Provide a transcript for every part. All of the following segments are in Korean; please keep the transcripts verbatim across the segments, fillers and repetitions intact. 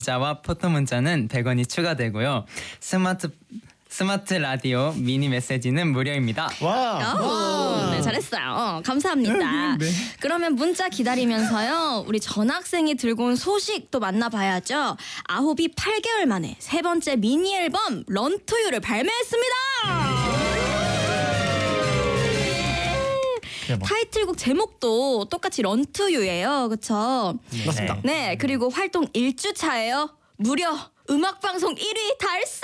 문자와 포토 문자는 백 원이 추가되고요. 스마트 스마트 라디오 미니 메시지는 무료입니다. 와, 오, 네, 잘했어요. 감사합니다. 네. 그러면 문자 기다리면서요. 우리 전학생이 들고 온 소식 또 만나봐야죠. 아홉이 팔 개월 만에 세 번째 미니 앨범 런투유를 발매했습니다. 대박. 타이틀곡 제목도 똑같이 런투유예요. 그쵸? 맞습니다. 네, 그리고 활동 일 주 차예요. 무려 음악방송 일 위 달성!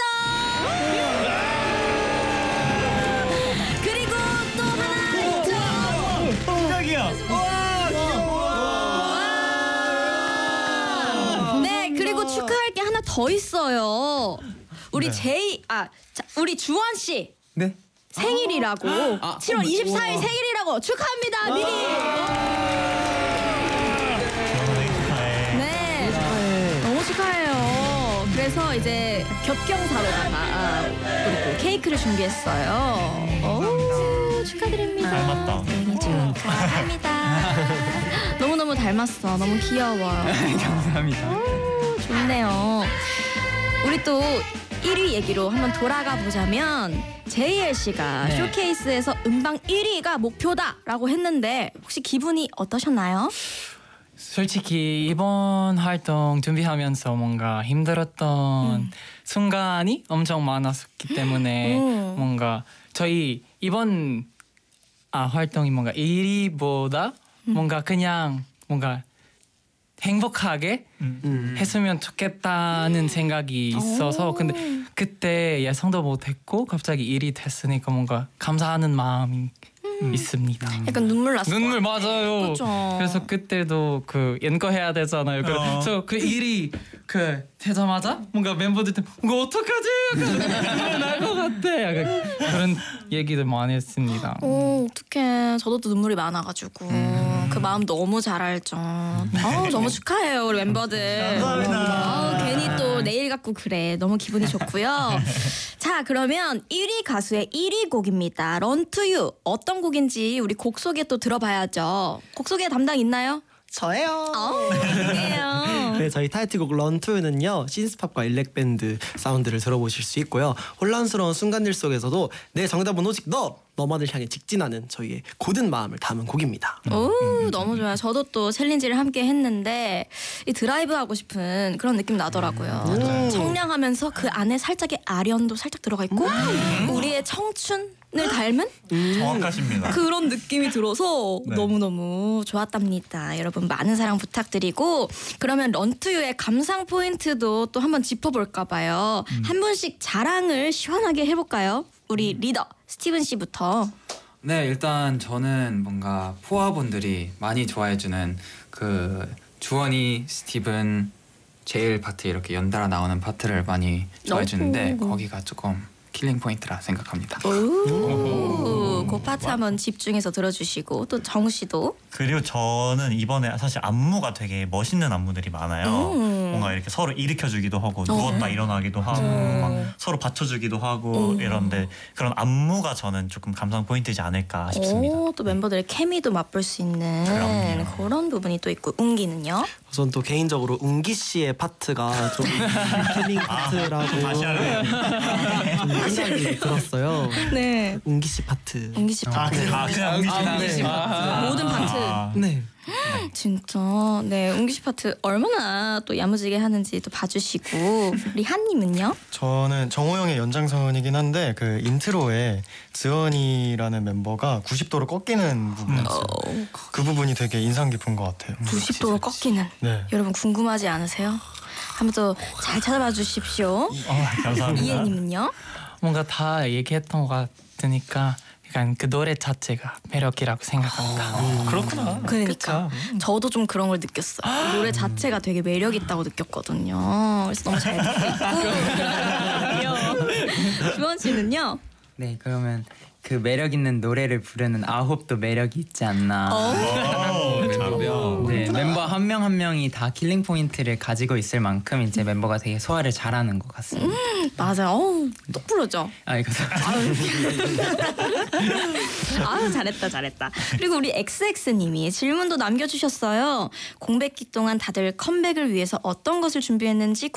그리고 또 하나 있죠. 깜짝이야. 네, 그리고 축하할 게 하나 더 있어요. 우리 네. 제이, 아, 자, 우리 주원 씨 네. 생일이라고. 아, 칠월 어머, 이십사일 우와. 생일이라고 축하합니다, 미리. 네, 너무 축하해요. 그래서 이제 겹경사로다가 아, 우리 또 케이크를 준비했어요. 오, 축하드립니다. 닮았다. 생일 축하합니다. 너무너무 닮았어. 너무 귀여워요. 감사합니다. 오, 좋네요. 우리 또 일 위 얘기로 한번 돌아가 보자면 제이엘 씨가 네. 쇼케이스에서 음방 일 위가 목표다라고 했는데 혹시 기분이 어떠셨나요? 솔직히 이번 활동 준비하면서 뭔가 힘들었던 음. 순간이 엄청 많았기 때문에 음. 뭔가 저희 이번 아 활동이 뭔가 일 위보다 음. 뭔가 그냥 뭔가 행복하게 음. 했으면 좋겠다는 생각이 있어서 오. 근데 그때 예상도 못했고 갑자기 일 위 됐으니까 뭔가 감사하는 마음이 있습니다. 약간 눈물 났어. 눈물 맞아요. 그쵸. 그래서 그때도 그 연거해야 되잖아요. 어. 그래서 그 일이 그 되자마자 뭔가 멤버들한테 뭔가 어떡하지? 날것 같아. 약간 그런 얘기들 많이 했습니다. 오, 어떡해. 저도 또 눈물이 많아가지고 음. 그 마음 너무 잘 알죠. 아우, 너무 축하해요 우리 멤버들. 감사합니다. 아우, 괜히 또 내일 같고 그래. 너무 기분이 좋고요. 자, 그러면 일 위 가수의 일 위 곡입니다. 런투유 어떤 곡인지 우리 곡 소개 또 들어봐야죠. 곡 소개 담당 있나요? 저예요. 아우, 좋네요. 네, 저희 타이틀곡 런투유는요 신스팝과 일렉밴드 사운드를 들어보실 수 있고요. 혼란스러운 순간들 속에서도 내 정답은 오직 너! 너만을 향해 직진하는 저희의 고든 마음을 담은 곡입니다. 오, 너무 좋아요. 저도 또 챌린지를 함께 했는데 이 드라이브 하고 싶은 그런 느낌 나더라고요. 음. 청량하면서 그 안에 살짝의 아련도 살짝 들어가 있고 우리의 청춘을 닮은 정확하십니다. 그런 느낌이 들어서 네. 너무너무 좋았답니다. 여러분 많은 사랑 부탁드리고 그러면 런투유의 감상 포인트도 또 한번 짚어볼까 봐요. 한 분씩 자랑을 시원하게 해볼까요? 우리 리더 스티븐 씨부터. 네, 일단 저는 뭔가 포화분들이 많이 좋아해주는 그 주원이, 스티븐, 제일 파트 이렇게 연달아 나오는 파트를 많이 좋아해주는데 오. 거기가 조금 킬링 포인트라 생각합니다. 오, 그 파트 한번 집중해서 들어주시고 또 정우 씨도. 그리고 저는 이번에 사실 안무가 되게 멋있는 안무들이 많아요. 음. 뭔가 이렇게 서로 일으켜주기도 하고 어. 누웠다 일어나기도 하고 음. 막 서로 받쳐주기도 하고 음. 이런데 그런 안무가 저는 조금 감상 포인트지 않을까 싶습니다. 오, 또 멤버들의 케미도 맛볼 수 있는 그럼요. 그런 부분이 또 있고 웅기는요? 전 또 개인적으로 웅기 씨의 파트가 좀 킬링 파트라고 다시 할래요. 좀 생각이 들었어요. 네. 웅기 씨 파트. 웅기 씨 아, 파트. 그, 아 그냥 웅기 씨 아, 파트. 웅기 씨 파트. 모든 파트. 아, 네. 진짜 네 웅기 씨 파트 얼마나 또 야무지게 하는지 또 봐주시고 우리 한님은요? 저는 정호 형의 연장선이긴 한데 그 인트로에 지원이라는 멤버가 구십 도로 꺾이는 부분이 있어요. 그 부분이 되게 인상 깊은 것 같아요. 구십 도로 꺾이는. 네. 여러분 궁금하지 않으세요? 한번 또 잘 찾아봐 주십시오. 어, 감사합니다. 이혜님은요? 뭔가 다 얘기했던 것 같으니까 약간 그 노래 자체가 매력이라고 생각합니다. 그렇구나. 그러니까 저도 좀 그런 걸 느꼈어요. 노래 자체가 되게 매력 있다고 느꼈거든요. 그래서 너무 잘 듣고 있고. 주원 씨는요? 네, 그러면 그 매력 있는 노래를 부르는 아홉도 매력이 있지 않나. 네, 멤버 한 명 한 명이 다 킬링 포인트를 가지고 있을 만큼 이제 멤버가 되게 소화를 잘하는 것 같습니다. 맞아요. 어우, 똑 부러져. 아 이거 아유 잘했다 잘했다. 그리고 우리 엑스엑스님이 질문도 남겨주셨어요. 공백기 동안 다들 컴백을 위해서 어떤 것을 준비했는지